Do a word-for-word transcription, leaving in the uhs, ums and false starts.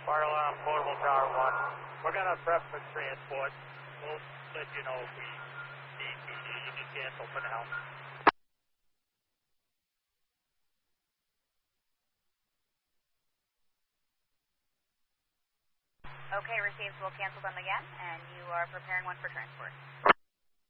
Fire alarm, portable tower one. We're going to prep for transport. We'll let you know if we need to. You can cancel for now. Okay, received. We'll cancel them again, and you are preparing one for transport.